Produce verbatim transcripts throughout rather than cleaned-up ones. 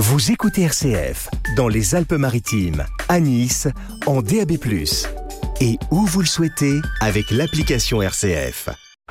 Vous écoutez R C F dans les Alpes-Maritimes, à Nice, en D A B plus, et où vous le souhaitez avec l'application R C F.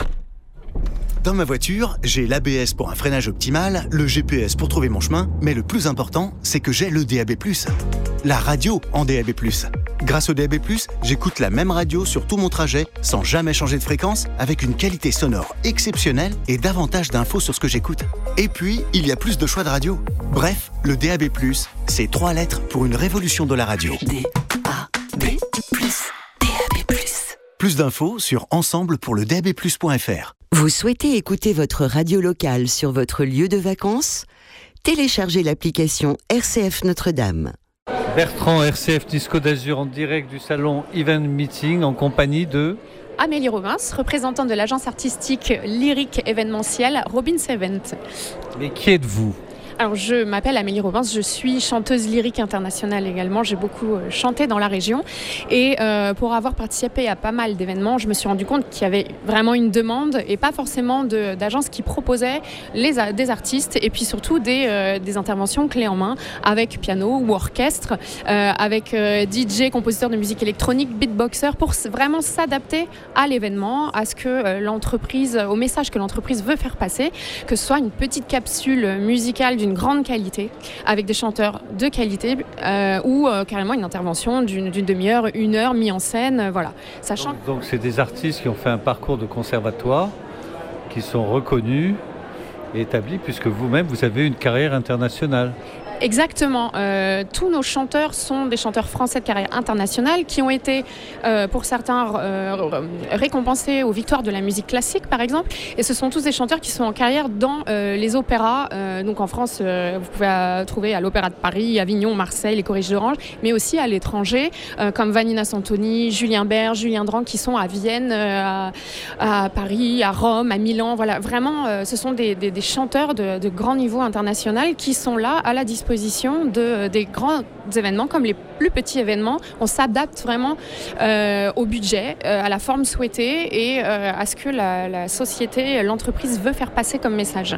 Dans ma voiture, j'ai l'A B S pour un freinage optimal, le G P S pour trouver mon chemin, mais le plus important, c'est que j'ai le D A B plus. La radio en D A B plus. Grâce au D A B plus, j'écoute la même radio sur tout mon trajet, sans jamais changer de fréquence, avec une qualité sonore exceptionnelle et davantage d'infos sur ce que j'écoute. Et puis, il y a plus de choix de radio. Bref, le D A B plus, c'est trois lettres pour une révolution de la radio. D A B plus, D A B plus. Plus d'infos sur ensemble pour le D A B plus point F R. Vous souhaitez écouter votre radio locale sur votre lieu de vacances ? Téléchargez l'application R C F Notre-Dame. Bertrand, R C F Nice Côte d'Azur en direct du salon Event Meeting en compagnie de... Amélie Robins, représentante de l'agence artistique lyrique événementielle Robins Event. Mais qui êtes-vous ? Alors, je m'appelle Amélie Robins, je suis chanteuse lyrique internationale également. J'ai beaucoup chanté dans la région. Et euh, pour avoir participé à pas mal d'événements, je me suis rendu compte qu'il y avait vraiment une demande et pas forcément de, d'agences qui proposaient les, des artistes et puis surtout des, euh, des interventions clés en main avec piano ou orchestre, euh, avec euh, D J, compositeur de musique électronique, beatboxer, pour vraiment s'adapter à l'événement, à ce que euh, l'entreprise, au message que l'entreprise veut faire passer, que ce soit une petite capsule musicale d'une grande qualité, avec des chanteurs de qualité, euh, ou euh, carrément une intervention d'une, d'une demi-heure, une heure, mis en scène, euh, voilà. Sachant... Donc, donc c'est des artistes qui ont fait un parcours de conservatoire, qui sont reconnus et établis, puisque vous-même, vous avez une carrière internationale. Exactement. Euh, tous nos chanteurs sont des chanteurs français de carrière internationale qui ont été, euh, pour certains, euh, récompensés aux victoires de la musique classique, par exemple. Et ce sont tous des chanteurs qui sont en carrière dans euh, les opéras. Euh, donc en France, euh, vous pouvez euh, trouver à l'Opéra de Paris, Avignon, Marseille, les Choristes d'Orange, mais aussi à l'étranger, euh, comme Vanina Santoni, Julien Bert, Julien Drang, qui sont à Vienne, euh, à, à Paris, à Rome, à Milan. Voilà, vraiment, euh, ce sont des, des, des chanteurs de, de grand niveau international qui sont là à la disposition de, des grands événements comme les plus petits événements. On s'adapte vraiment euh, au budget, euh, à la forme souhaitée et euh, à ce que la, la société, l'entreprise veut faire passer comme message.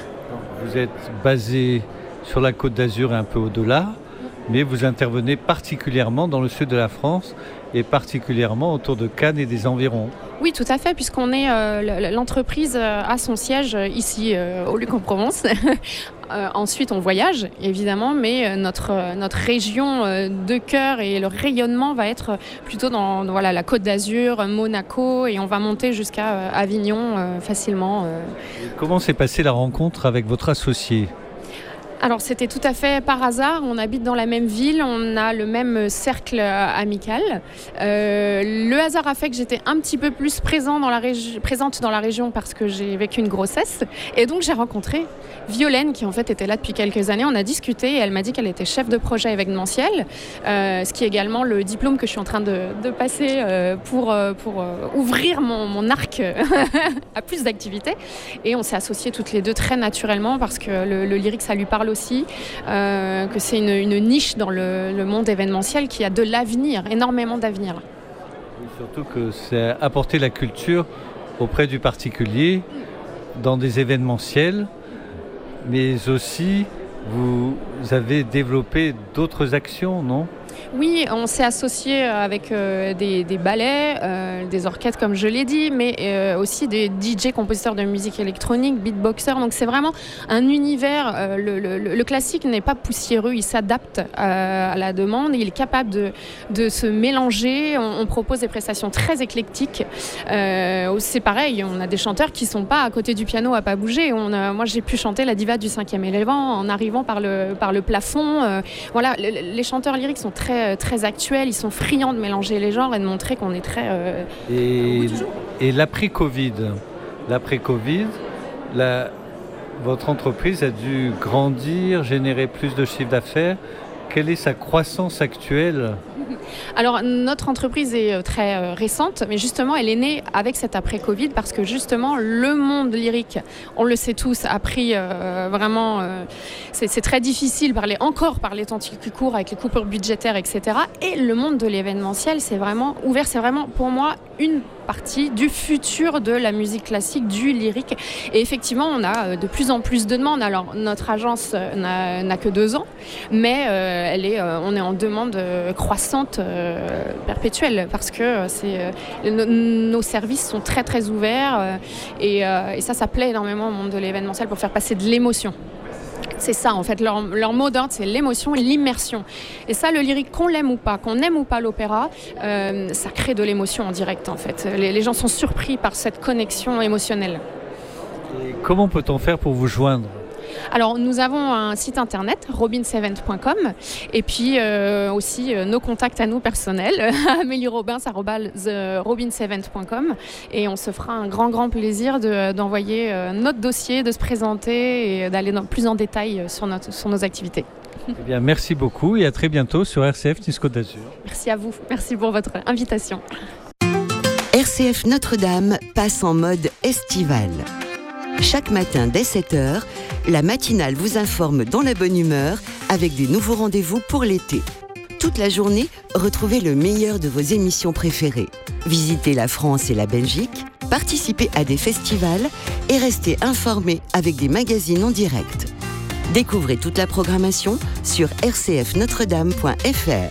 Vous êtes basé sur la Côte d'Azur et un peu au-delà, mais vous intervenez particulièrement dans le sud de la France et particulièrement autour de Cannes et des environs. Oui, tout à fait, puisqu'on est euh, l'entreprise a son siège ici euh, au Luc-en-Provence. euh, ensuite, on voyage évidemment, mais notre notre région euh, de cœur et le rayonnement va être plutôt dans voilà la Côte d'Azur, Monaco, et on va monter jusqu'à euh, Avignon euh, facilement. Euh. Comment s'est passée la rencontre avec votre associé ? Alors c'était tout à fait par hasard, on habite dans la même ville, on a le même cercle amical. Euh, le hasard a fait que j'étais un petit peu plus présent dans la régi- présente dans la région parce que j'ai vécu une grossesse. Et donc j'ai rencontré Violaine qui en fait était là depuis quelques années, on a discuté et elle m'a dit qu'elle était chef de projet événementiel, euh, ce qui est également le diplôme que je suis en train de, de passer euh, pour, euh, pour euh, ouvrir mon, mon arc à plus d'activités. Et on s'est associés toutes les deux très naturellement parce que le, le lyrique ça lui parle aussi, euh, que c'est une, une niche dans le, le monde événementiel qui a de l'avenir, énormément d'avenir. Et surtout que c'est apporter la culture auprès du particulier dans des événementiels, mais aussi vous avez développé d'autres actions, non ? Oui, on s'est associé avec euh, des, des ballets, euh, des orchestres comme je l'ai dit, mais euh, aussi des D J, compositeurs de musique électronique, beatboxers. Donc c'est vraiment un univers. Euh, le, le, le classique n'est pas poussiéreux, il s'adapte euh, à la demande. Il est capable de, de se mélanger. On, on propose des prestations très éclectiques. Euh, c'est pareil, on a des chanteurs qui ne sont pas à côté du piano à pas bouger. On a, moi j'ai pu chanter la diva du cinquième élément en arrivant par le, par le plafond. Euh, voilà, le, les chanteurs lyriques sont très, très actuels, ils sont friands de mélanger les genres et de montrer qu'on est très... Euh, et, et l'après-Covid, l'après-Covid la, votre entreprise a dû grandir, générer plus de chiffre d'affaires. quelle est sa croissance actuelle ? Alors, notre entreprise est très euh, récente, mais justement, elle est née avec cet après-Covid parce que justement, le monde lyrique, on le sait tous, a pris euh, vraiment... Euh, c'est, c'est très difficile par les, encore par les temps qui courent avec les coupures budgétaires, et cetera. Et le monde de l'événementiel, c'est vraiment ouvert. C'est vraiment, pour moi, une partie du futur de la musique classique, du lyrique. Et effectivement, on a de plus en plus de demandes. Alors, notre agence n'a, n'a que deux ans, mais euh, elle est, euh, on est en demande euh, croissante euh, perpétuelle parce que euh, c'est, euh, nos, nos services sont très, très ouverts euh, et, euh, et ça, ça plaît énormément au monde de l'événementiel pour faire passer de l'émotion. C'est ça, en fait, leur, leur mot d'ordre, c'est l'émotion et l'immersion. Et ça, le lyrique, qu'on l'aime ou pas, qu'on aime ou pas l'opéra, euh, ça crée de l'émotion en direct, en fait. Les, les gens sont surpris par cette connexion émotionnelle. Et comment peut-on faire pour vous joindre ? Alors, nous avons un site internet, robin seven point com, et puis euh, aussi euh, nos contacts à nous personnels, amélie robins arobase robin seven point com, et on se fera un grand, grand plaisir de, d'envoyer euh, notre dossier, de se présenter et d'aller dans, plus en détail sur, notre, sur nos activités. Eh bien, merci beaucoup et à très bientôt sur R C F Nice Côte d'Azur. Merci à vous, merci pour votre invitation. R C F Notre-Dame passe en mode estival. Chaque matin dès sept heures, la matinale vous informe dans la bonne humeur avec des nouveaux rendez-vous pour l'été. Toute la journée, retrouvez le meilleur de vos émissions préférées. Visitez la France et la Belgique, participez à des festivals et restez informés avec des magazines en direct. Découvrez toute la programmation sur r c f notre dame point f r.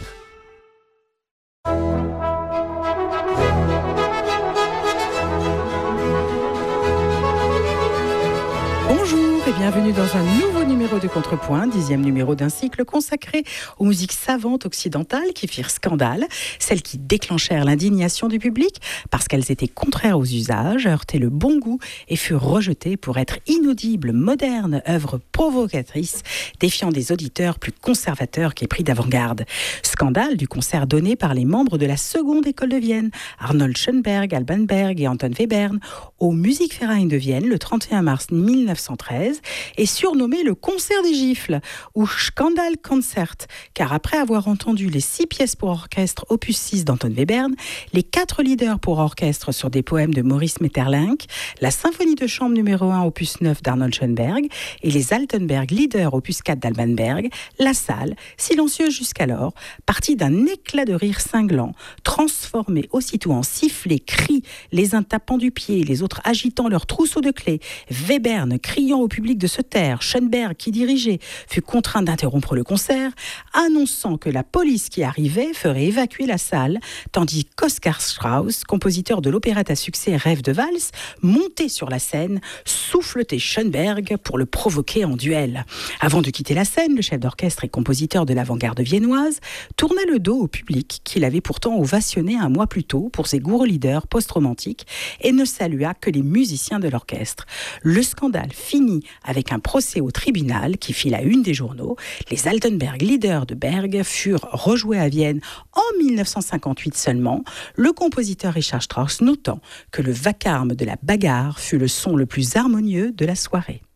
Bonjour et bienvenue dans un nouveau numéro de Contrepoint, dixième numéro d'un cycle consacré aux musiques savantes occidentales qui firent scandale, celles qui déclenchèrent l'indignation du public parce qu'elles étaient contraires aux usages, heurtaient le bon goût et furent rejetées pour être inaudibles, modernes, œuvres provocatrices, défiant des auditeurs plus conservateurs qu'épris d'avant-garde. Scandale du concert donné par les membres de la seconde école de Vienne, Arnold Schoenberg, Alban Berg et Anton Webern, au Musikverein de Vienne le trente et un mars mille neuf cent treize, est surnommé le concert des gifles ou Skandalkonzert, car après avoir entendu les six pièces pour orchestre opus six d'Anton Webern, les quatre leaders pour orchestre sur des poèmes de Maurice Maeterlinck, la symphonie de chambre numéro un opus neuf d'Arnold Schoenberg et les Altenberg leaders opus quatre d'Alban Berg, la salle, silencieuse jusqu'alors, partit d'un éclat de rire cinglant, transformé aussitôt en sifflets, cris, les uns tapant du pied, les autres agitant leur trousseau de clés, Webern criant au public de se taire, Schoenberg, qui dirigeait, fut contraint d'interrompre le concert, annonçant que la police qui arrivait ferait évacuer la salle, tandis qu'Oskar Strauss, compositeur de l'opérette à succès Rêve de valse, monté sur la scène, souffletait Schoenberg pour le provoquer en duel. Avant de quitter la scène, le chef d'orchestre et compositeur de l'avant-garde viennoise tourna le dos au public qu'il avait pourtant ovationné un mois plus tôt pour ses gourous leaders post-romantiques et ne salua que les musiciens de l'orchestre. Le scandale finit avec un procès au tribunal qui fit la une des journaux. Les Altenberg leaders de Berg furent rejoués à Vienne en mille neuf cent cinquante-huit seulement, le compositeur Richard Strauss notant que le vacarme de la bagarre fut le son le plus harmonieux de la soirée.